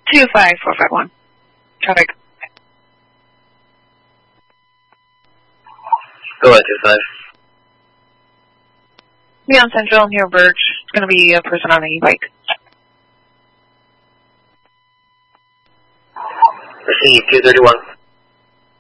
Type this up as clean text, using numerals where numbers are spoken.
25451. Traffic. Go ahead, 25. Be on Central near Birch. It's going to be a person on an e-bike. Receive 231.